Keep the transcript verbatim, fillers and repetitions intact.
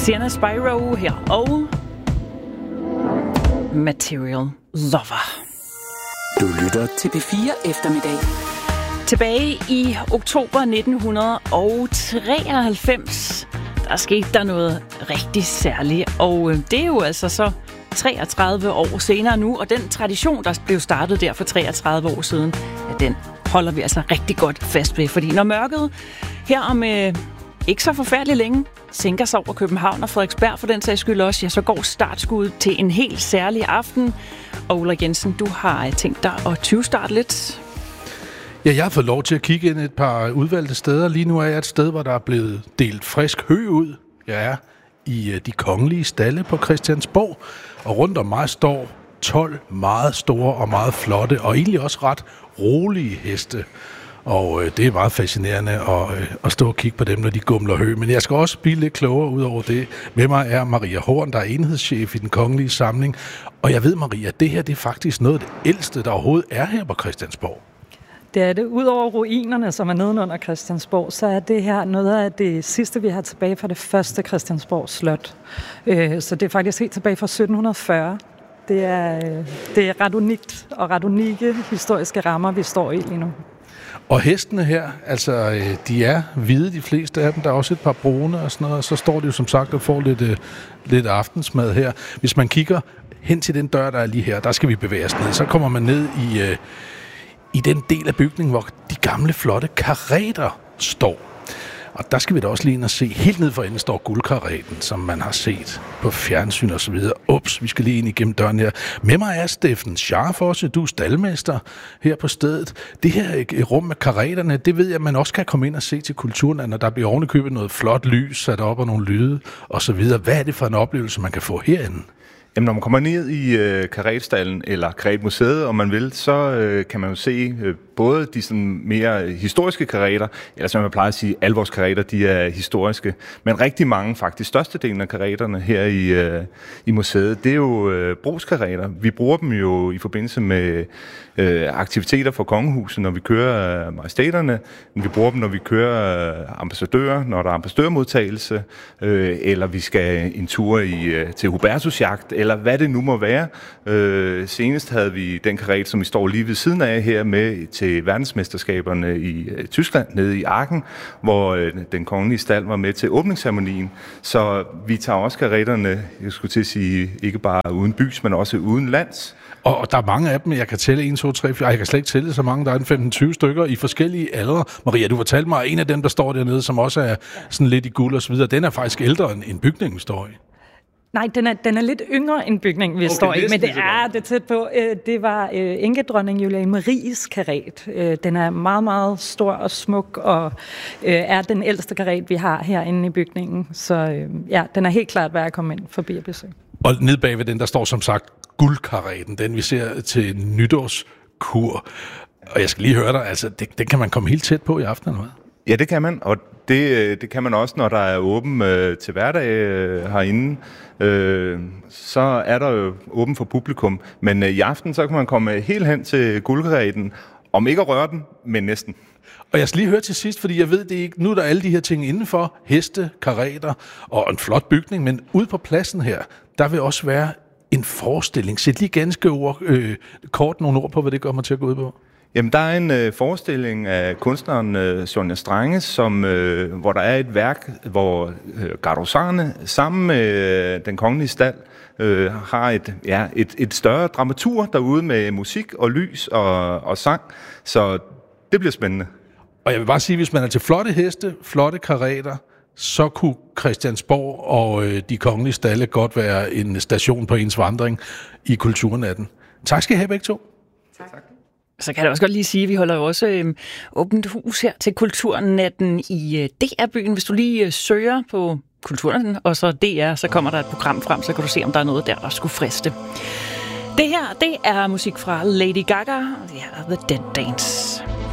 Sienna Spyro her, og Material Lover. Du lytter til P fire Eftermiddag. Tilbage i oktober nitten treoghalvfems, der skete der noget rigtig særligt, og det er jo altså så treogtredive år senere nu, og den tradition, der blev startet der for treogtredive år siden, ja, den holder vi altså rigtig godt fast ved, fordi når mørket her om øh, ikke så forfærdeligt længe sænker sig over København og Frederiksberg for den sags skyld også, ja, så går startskuddet til en helt særlig aften. Og Ulla Jensen, du har tænkt dig at tyvstarte lidt. Ja, jeg har fået lov til at kigge ind et par udvalgte steder. Lige nu er jeg et sted, hvor der er blevet delt frisk hø ud. Jeg er i de kongelige stalde på Christiansborg, og rundt om mig står tolv meget store og meget flotte, og egentlig også ret rolige heste. Og øh, det er meget fascinerende at, øh, at stå og kigge på dem, når de gumler hø. Men jeg skal også blive lidt klogere ud over det. Med mig er Maria Horn, der er enhedschef i den kongelige samling. Og jeg ved, Maria, det her det er faktisk noget af det ældste, der overhovedet er her på Christiansborg. Det er det. Udover ruinerne, som er nedenunder Christiansborg, så er det her noget af det sidste, vi har tilbage fra det første Christiansborg Slot. Øh, så det er faktisk helt tilbage fra sytten fyrre. Det er, det er ret unikt og ret unikke historiske rammer, vi står i lige nu. Og hestene her, altså de er hvide, de fleste af dem. Der er også et par brune og sådan noget, og så står de jo som sagt og får lidt, lidt aftensmad her. Hvis man kigger hen til den dør, der er lige her, der skal vi bevæge os ned. Så kommer man ned i, i den del af bygningen, hvor de gamle, flotte kareter står. Og der skal vi da også lige ind og se. Helt ned for enden står guldkaretten, som man har set på fjernsyn og så videre. Ups, vi skal lige ind igennem døren her. Med mig er Steffen Scharf også. Du er staldmester her på stedet. Det her rum med kareterne, det ved jeg, at man også kan komme ind og se til kulturen, når der bliver ovenikøbet noget flot lys sat op og nogle lyde og så videre. Hvad er det for en oplevelse, man kan få herinde? Jamen, når man kommer ned i øh, Karetestallen eller Karetmuseet, om man vil, så øh, kan man jo se øh, både de sådan mere historiske kareter, eller som man plejer at sige, alle vores kareter, de er historiske, men rigtig mange, faktisk størstedelen af kareterne her i, øh, i museet, det er jo øh, brugskareter. Vi bruger dem jo i forbindelse med øh, aktiviteter for kongehuset, når vi kører øh, majestæterne, vi bruger dem, når vi kører øh, ambassadører, når der er ambassadørmodtagelse, øh, eller vi skal en tur i, øh, til Hubertusjagt, eller hvad det nu må være. Øh, senest havde vi den karet, som vi står lige ved siden af her med til verdensmesterskaberne i øh, Tyskland, nede i Aachen, hvor øh, den kongelige stald var med til åbningsceremonien. Så vi tager også kareterne, jeg skulle til at sige, ikke bare uden bys, men også uden lands. Og, og der er mange af dem, jeg kan tælle en, to, tre, fire, jeg kan slet ikke tælle så mange, der er en femten tyve stykker i forskellige aldre. Maria, du fortalte mig, at en af dem, der står dernede, som også er sådan lidt i guld og så videre, den er faktisk ældre end bygningen står i. Nej, den er, den er lidt yngre end bygningen, vi okay, står i, men det er det tæt på. Det var øh, enkedronning Juliane Maries karet. Øh, den er meget, meget stor og smuk, og øh, er den ældste karet, vi har herinde i bygningen. Så øh, ja, den er helt klart værd at komme ind forbi og besøge. Og nede bag ved den, der står som sagt guldkaretten, den vi ser til nytårskur. Og jeg skal lige høre dig, altså det, den kan man komme helt tæt på i aften, eller hvad? Ja, det kan man, og det, det kan man også, når der er åben øh, til hverdag øh, herinde. Øh, så er der jo åben for publikum. Men øh, i aften, så kan man komme helt hen til guldkaretten, om ikke at røre den, men næsten. Og jeg skal lige høre til sidst, fordi jeg ved det ikke, nu er der alle de her ting indenfor, heste, kareter og en flot bygning, men ude på pladsen her, der vil også være en forestilling. Sæt lige ganske ord, øh, kort nogle ord på, hvad det gør mig til at gå ud på. Jamen, der er en øh, forestilling af kunstneren øh, Sonja Strange, som, øh, hvor der er et værk, hvor øh, Gardosarne sammen med øh, den kongelige stald øh, har et, ja, et, et større dramatur derude med musik og lys og, og sang. Så det bliver spændende. Og jeg vil bare sige, hvis man er til flotte heste, flotte kareter, så kunne Christiansborg og øh, de kongelige stalde godt være en station på ens vandring i kulturnatten. Tak skal I have begge to. Tak. Så kan jeg også godt lige sige, at vi holder jo også øh, åbent hus her til Kulturnatten i øh, D R-byen. Hvis du lige øh, søger på Kulturnatten og så D R, så kommer der et program frem, så kan du se, om der er noget der, der skulle friste. Det her, det er musik fra Lady Gaga, og det er The Dead Dance.